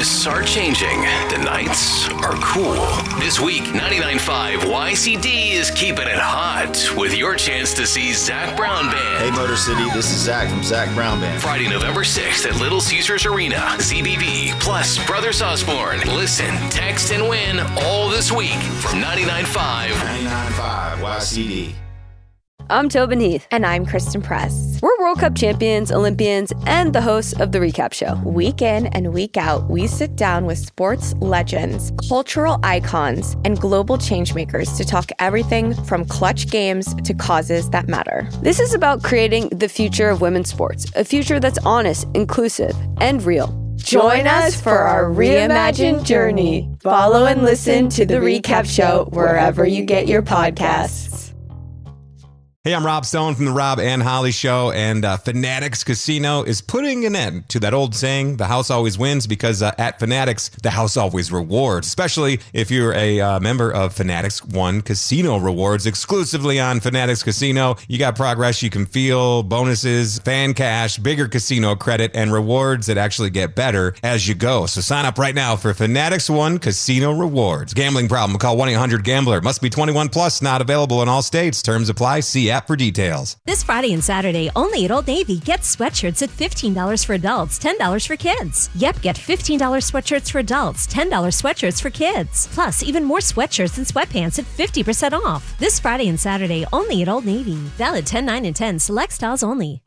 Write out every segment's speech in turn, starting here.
days are changing. The nights are cool. This week, 99.5 YCD is keeping it hot with your chance to see Zac Brown Band. Hey, Motor City, this is Zach from Zac Brown Band. Friday, November 6th at Little Caesars Arena. ZBB plus Brothers Osborne. Listen, text, and win all this week from 99.5 YCD. I'm Tobin Heath. And I'm Kristen Press. We're World Cup champions, Olympians, and the hosts of The Recap Show. Week in and week out, we sit down with sports legends, cultural icons, and global changemakers to talk everything from clutch games to causes that matter. This is about creating the future of women's sports, a future that's honest, inclusive, and real. Join us for our reimagined journey. Follow and listen to The Recap Show wherever you get your podcasts. Hey, I'm Rob Stone from The Rob and Holly Show, and Fanatics Casino is putting an end to that old saying, the house always wins, because at Fanatics, the house always rewards, especially if you're a member of Fanatics One Casino Rewards, exclusively on Fanatics Casino. You got progress you can feel, bonuses, fan cash, bigger casino credit, and rewards that actually get better as you go. So sign up right now for Fanatics One Casino Rewards. Gambling problem? Call 1-800-GAMBLER. Must be 21 plus, not available in all states. Terms apply. See app for details. This Friday and Saturday, only at Old Navy, get sweatshirts at $15 for adults, $10 for kids. Yep, get $15 sweatshirts for adults, $10 sweatshirts for kids. Plus, even more sweatshirts and sweatpants at 50% off. This Friday and Saturday, only at Old Navy. Valid 10, 9, and 10. Select styles only.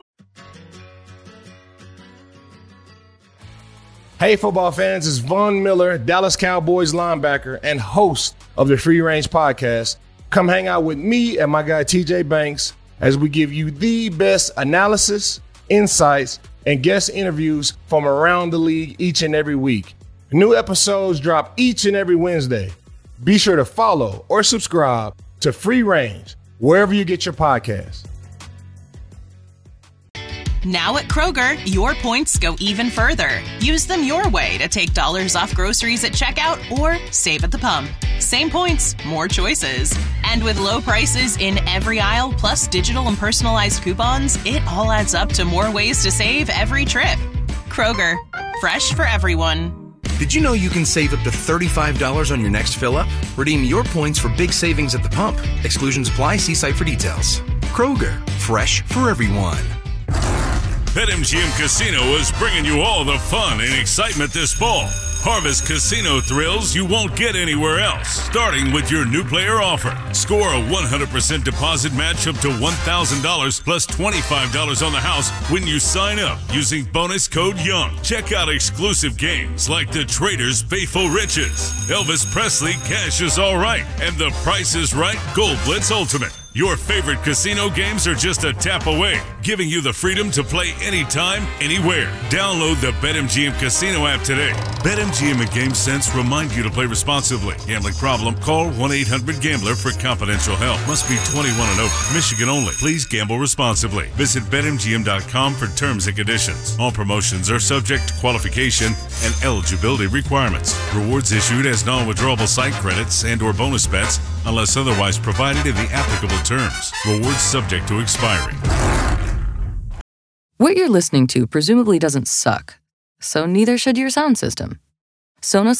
Hey, football fans, it's Von Miller, Dallas Cowboys linebacker and host of the Free Range Podcast. Come hang out with me and my guy TJ Banks as we give you the best analysis, insights, and guest interviews from around the league each and every week. New episodes drop each and every Wednesday. Be sure to follow or subscribe to Free Range wherever you get your podcasts. Now at Kroger, your points go even further. Use them your way to take dollars off groceries at checkout or save at the pump. Same points, more choices. And with low prices in every aisle, plus digital and personalized coupons, it all adds up to more ways to save every trip. Kroger, fresh for everyone. Did you know you can save up to $35 on your next fill-up? Redeem your points for big savings at the pump. Exclusions apply. See site for details. Kroger, fresh for everyone. BetMGM Casino is bringing you all the fun and excitement this fall. Harvest casino thrills you won't get anywhere else, starting with your new player offer. Score a 100% deposit match up to $1,000 plus $25 on the house when you sign up using bonus code YOUNG. Check out exclusive games like The Trader's Faithful Riches, Elvis Presley Cash is Alright, and The Price is Right Gold Blitz Ultimate. Your favorite casino games are just a tap away, giving you the freedom to play anytime, anywhere. Download the BetMGM Casino app today. BetMGM and GameSense remind you to play responsibly. Gambling problem? Call 1-800-GAMBLER for confidential help. Must be 21 and over. Michigan only. Please gamble responsibly. Visit BetMGM.com for terms and conditions. All promotions are subject to qualification and eligibility requirements. Rewards issued as non-withdrawable site credits and or bonus bets unless otherwise provided in the applicable terms. Rewards subject to expiry. What you're listening to presumably doesn't suck, so neither should your sound system. Sonos